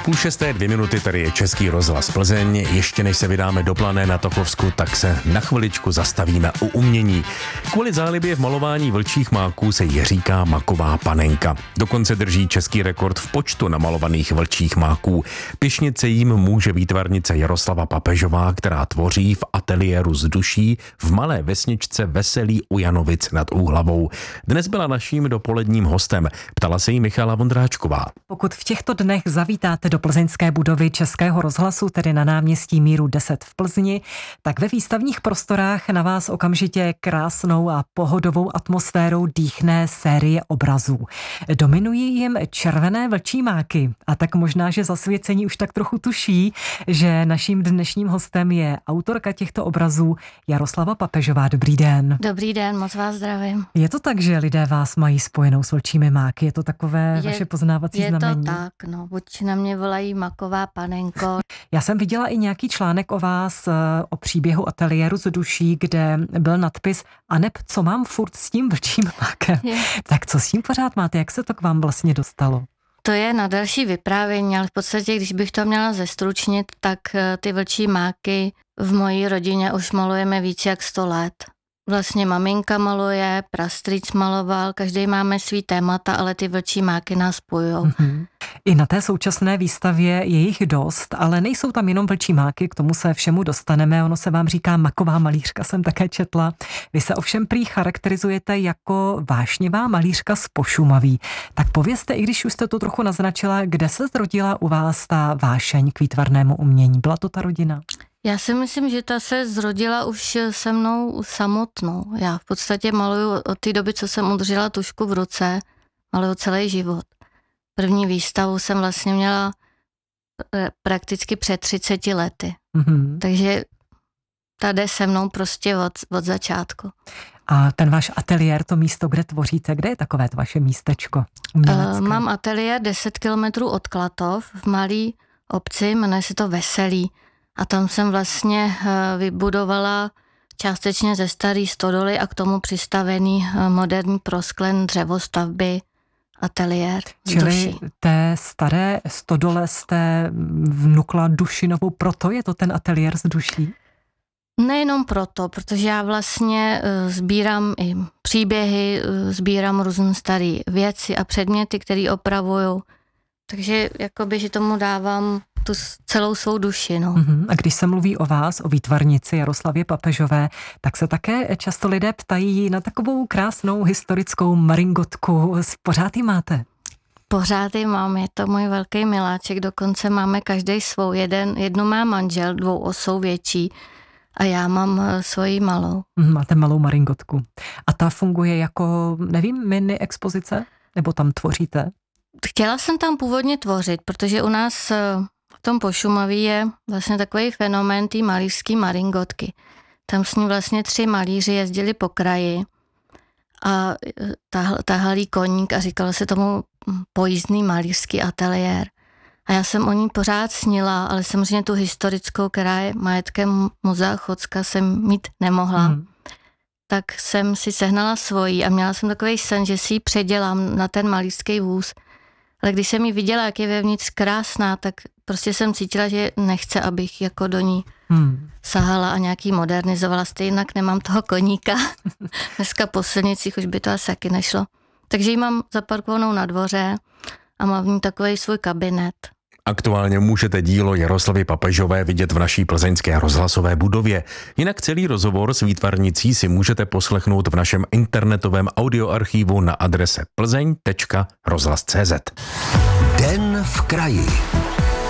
5:06, 2 minuty, tady je Český rozhlas Plzeň. Ještě než se vydáme do Plané na Tochovsku, tak se na chviličku zastavíme u umění. Kvůli zálibě v malování vlčích máků se jí říká maková panenka. Dokonce drží český rekord v počtu namalovaných vlčích máků. Pyšnit se jím může výtvarnice Jaroslava Papežová, která tvoří v ateliéru z duší v malé vesničce Veselí u Janovic nad Úhlavou. Dnes byla naším dopoledním hostem. Ptala se jí Michala Vondráčková. Pokud v těchto dnech zavítáte do plzeňské budovy Českého rozhlasu, tedy na náměstí Míru 10 v Plzni, tak ve výstavních prostorách na vás okamžitě krásnou a pohodovou atmosférou dýchne série obrazů. Dominují jim červené vlčí máky a tak možná, že zasvěcení už tak trochu tuší, že naším dnešním hostem je autorka těchto obrazů Jaroslava Papežová. Dobrý den. Dobrý den, moc vás zdravím. Je to tak, že lidé vás mají spojenou s vlčími máky? Je to takové vaše poznávací znamení? Je to tak, no. Buď na mě volají maková panenko. Já jsem viděla i nějaký článek o vás, o příběhu ateliéru z duší, kde byl nadpis a neb co mám furt s tím vlčím mákem. Tak co s tím pořád máte? Jak se to k vám vlastně dostalo? To je na další vyprávění, ale v podstatě, když bych to měla zestručnit, tak ty vlčí máky v mojí rodině už malujeme víc jak 100 let. Vlastně maminka maluje, prastrýc maloval, každý máme svý témata, ale ty vlčí máky nás spojujou. Mm-hmm. I na té současné výstavě je jich dost, ale nejsou tam jenom vlčí máky, k tomu se všemu dostaneme, ono se vám říká maková malířka, jsem také četla. Vy se ovšem prý charakterizujete jako vášnivá malířka z Pošumaví. Tak povězte, i když už jste to trochu naznačila, kde se zrodila u vás ta vášeň k výtvarnému umění? Byla to ta rodina? Já si myslím, že ta se zrodila už se mnou samotnou. Já v podstatě maluju od té doby, co jsem udržela tužku v ruce, maluju celý život. První výstavu jsem vlastně měla prakticky před 30 lety. Mm-hmm. Takže ta jde se mnou prostě od začátku. A ten váš ateliér, to místo, kde tvoříte, kde je takové to vaše místečko umělecké? Mám ateliér 10 kilometrů od Klatov v malý obci, jmenuje se to Veselí. A tam jsem vlastně vybudovala částečně ze starý stodoly a k tomu přistavený moderní prosklen dřevostavby ateliér. Čili té staré stodole jste vnukla duši novou, proto je to ten ateliér z duší? Nejenom proto, protože já vlastně sbírám i příběhy, sbírám různé staré věci a předměty, které opravuju. Takže jakoby, že tomu dávám tu celou svou duši. No. A když se mluví o vás, o výtvarnici Jaroslavě Papežové, tak se také často lidé ptají na takovou krásnou historickou maringotku. Pořád ji máte? Pořád ji mám, je to můj velký miláček, dokonce máme každý svou. Jednu má manžel, 2osou větší a já mám svoji malou. Máte malou maringotku. A ta funguje jako, nevím, mini expozice? Nebo tam tvoříte? Chtěla jsem tam původně tvořit, protože u nás v tom Pošumaví je vlastně takový fenomén té malířský maringotky. Tam s ní vlastně 3 malíři jezdili po kraji a tahali koník a říkalo se tomu pojízdný malířský ateliér. A já jsem o ní pořád snila, ale samozřejmě tu historickou, která je majetkem muzea Chocka, jsem mít nemohla. Tak jsem si sehnala svoji a měla jsem takový sen, že si ji předělám na ten malířský vůz. Ale když jsem ji viděla, jak je vevnitř krásná, tak prostě jsem cítila, že nechce, abych jako do ní sahala a nějaký modernizovala. Stejně nemám toho koníka. Dneska po silnicích už by to asi taky nešlo. Takže ji mám zaparkovanou na dvoře a mám v ní takový svůj kabinet. Aktuálně můžete dílo Jaroslavy Papežové vidět v naší plzeňské rozhlasové budově. Jinak celý rozhovor s výtvarnicí si můžete poslechnout v našem internetovém audioarchivu na adrese plzeň.rozhlas.cz. Den v kraji.